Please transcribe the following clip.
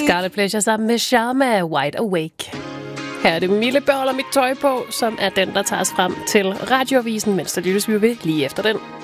Scarlet Pleasure sammen med Sharma, Wide Awake. Her er det Mille Beholder mit tøj på, som er den, der tager os frem til radioavisen, mens der lyttes vi ved lige efter den.